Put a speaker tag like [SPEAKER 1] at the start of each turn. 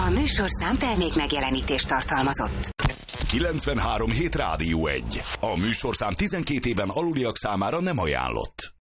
[SPEAKER 1] A műsorszám termék megjelenítést tartalmazott.
[SPEAKER 2] 93 hét Rádió 1. A műsorszám 12 éven aluliak számára nem ajánlott.